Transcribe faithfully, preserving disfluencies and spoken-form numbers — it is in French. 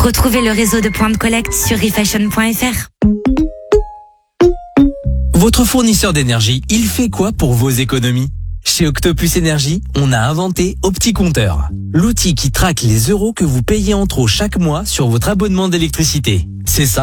Retrouvez le réseau de points de collecte sur refashion point f r. Votre fournisseur d'énergie, il fait quoi pour vos économies? Chez Octopus Énergie, on a inventé OptiCompteur, l'outil qui traque les euros que vous payez en trop chaque mois sur votre abonnement d'électricité. C'est ça.